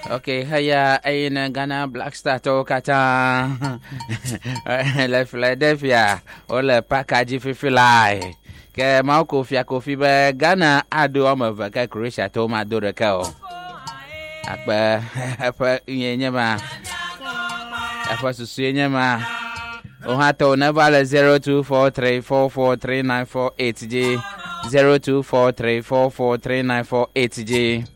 Okay, haya aina Ghana Black Star to kata le Philadelphia ole package fifilai ke ma kofi be Ghana ado amava ka Croatia to ma do reka o akpa apa nyema apa susu nyema o hato na vale 0243443948 G 0243443948 G